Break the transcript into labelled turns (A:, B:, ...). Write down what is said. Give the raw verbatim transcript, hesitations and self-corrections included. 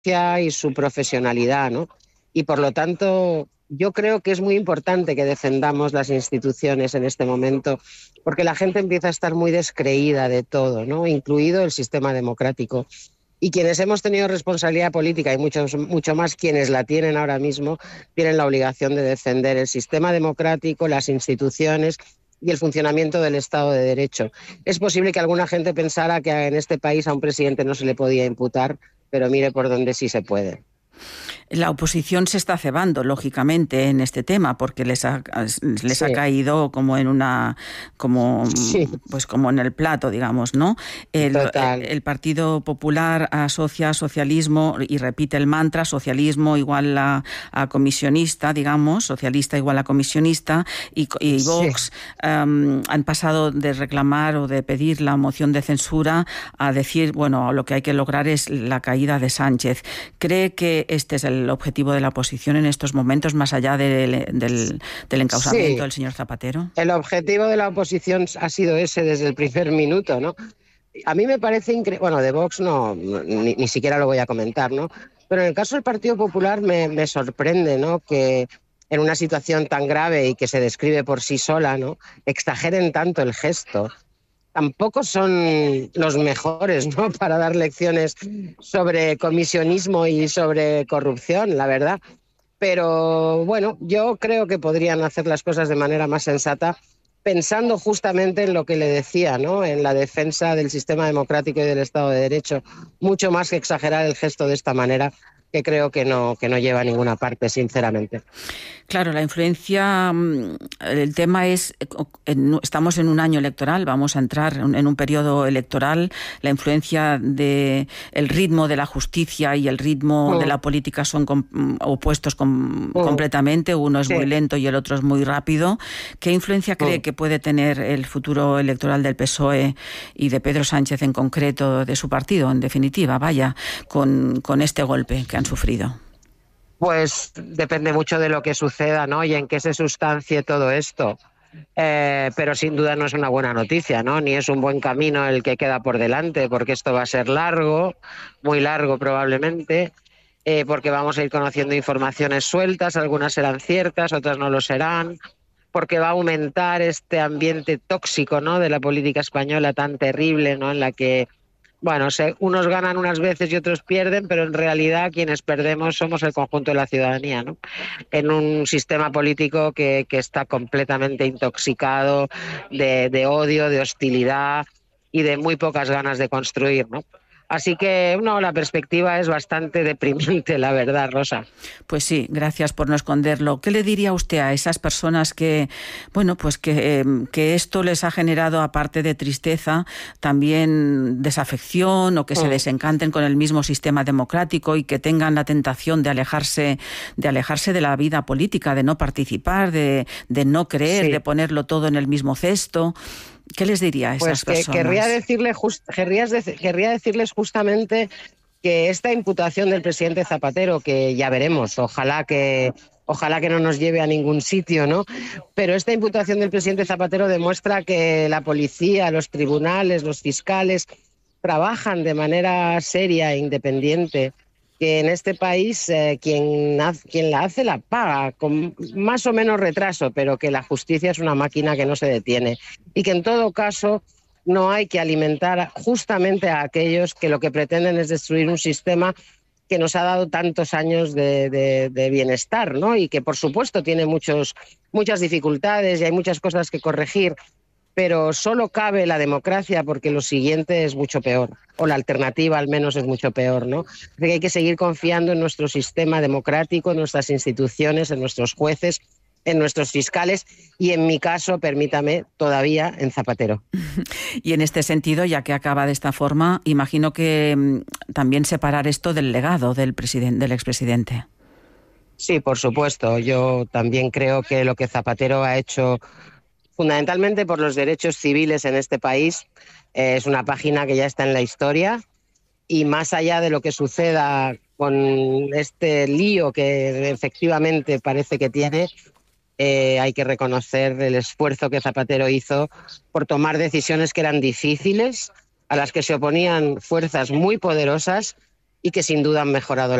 A: y su profesionalidad, ¿no? Y por lo tanto, yo creo que es muy importante que defendamos las instituciones en este momento, porque la gente empieza a estar muy descreída de todo, ¿no? Incluido el sistema democrático. Y quienes hemos tenido responsabilidad política, y muchos, mucho más quienes la tienen ahora mismo, tienen la obligación de defender el sistema democrático, las instituciones y el funcionamiento del Estado de Derecho. Es posible que alguna gente pensara que en este país a un presidente no se le podía imputar, pero mire por dónde sí se puede.
B: La oposición se está cebando, lógicamente, en este tema, porque les ha, les sí. ha caído como en una, como, sí. pues como en el plato, digamos, ¿no? El, el, el Partido Popular asocia socialismo y repite el mantra, socialismo igual a, a comisionista, digamos, socialista igual a comisionista, y, y Vox sí. um, han pasado de reclamar o de pedir la moción de censura a decir, bueno, lo que hay que lograr es la caída de Sánchez. ¿Cree que este es el objetivo de la oposición en estos momentos, más allá del, del, del encausamiento sí. del señor Zapatero?
A: El objetivo de la oposición ha sido ese desde el primer minuto, ¿no? A mí me parece increíble, bueno, de Vox no, ni, ni siquiera lo voy a comentar, ¿no? Pero en el caso del Partido Popular me, me sorprende, ¿no?, que en una situación tan grave y que se describe por sí sola, ¿no?, exageren tanto el gesto. Tampoco son los mejores, ¿no?, para dar lecciones sobre comisionismo y sobre corrupción, la verdad. Pero bueno, yo creo que podrían hacer las cosas de manera más sensata, pensando justamente en lo que le decía, ¿no?, en la defensa del sistema democrático y del Estado de Derecho, mucho más que exagerar el gesto de esta manera, que creo que no, que no lleva a ninguna parte, sinceramente.
B: Claro, la influencia, el tema es, estamos en un año electoral, vamos a entrar en un periodo electoral, la influencia de el ritmo de la justicia y el ritmo mm. de la política son com, opuestos com, mm. completamente, uno es sí. muy lento y el otro es muy rápido. ¿Qué influencia cree mm. que puede tener el futuro electoral del P S O E y de Pedro Sánchez en concreto, de su partido, en definitiva, vaya, con, con este golpe que han sufrido?
A: Pues depende mucho de lo que suceda, ¿no?, y en qué se sustancie todo esto. Eh, pero sin duda no es una buena noticia, ¿no?, ni es un buen camino el que queda por delante, porque esto va a ser largo, muy largo probablemente, eh, porque vamos a ir conociendo informaciones sueltas, algunas serán ciertas, otras no lo serán, porque va a aumentar este ambiente tóxico, ¿no?, de la política española tan terrible, ¿no?, en la que Bueno, se, unos ganan unas veces y otros pierden, pero en realidad quienes perdemos somos el conjunto de la ciudadanía, ¿no?, en un sistema político que, que está completamente intoxicado de, de odio, de hostilidad y de muy pocas ganas de construir, ¿no? Así que, no, la perspectiva es bastante deprimente, la verdad, Rosa.
B: Pues sí, gracias por no esconderlo. ¿Qué le diría usted a esas personas que, bueno, pues que, eh, que esto les ha generado, aparte de tristeza, también desafección, o que se desencanten con el mismo sistema democrático y que tengan la tentación de alejarse, de alejarse de la vida política, de no participar, de, de no creer, sí. de ponerlo todo en el mismo cesto? ¿Qué les diría a esas
A: pues que,
B: personas?
A: Querría, decirle just, querría, querría decirles justamente que esta imputación del presidente Zapatero, que ya veremos, ojalá que, ojalá que no nos lleve a ningún sitio, ¿no?, pero esta imputación del presidente Zapatero demuestra que la policía, los tribunales, los fiscales trabajan de manera seria e independiente, que en este país eh, quien, quien la hace la paga, con más o menos retraso, pero que la justicia es una máquina que no se detiene y que en todo caso no hay que alimentar justamente a aquellos que lo que pretenden es destruir un sistema que nos ha dado tantos años de, de, de bienestar, ¿no?, y que por supuesto tiene muchos, muchas dificultades y hay muchas cosas que corregir, pero solo cabe la democracia porque lo siguiente es mucho peor, o la alternativa al menos es mucho peor, ¿no? Así que hay que seguir confiando en nuestro sistema democrático, en nuestras instituciones, en nuestros jueces, en nuestros fiscales y, en mi caso, permítame, todavía en Zapatero.
B: Y en este sentido, ya que acaba de esta forma, imagino que mmm, también separar esto del legado del, presidente, del expresidente.
A: Sí, por supuesto. Yo también creo que lo que Zapatero ha hecho fundamentalmente por los derechos civiles en este país, eh, es una página que ya está en la historia, y más allá de lo que suceda con este lío que efectivamente parece que tiene, eh, hay que reconocer el esfuerzo que Zapatero hizo por tomar decisiones que eran difíciles, a las que se oponían fuerzas muy poderosas, y que sin duda han mejorado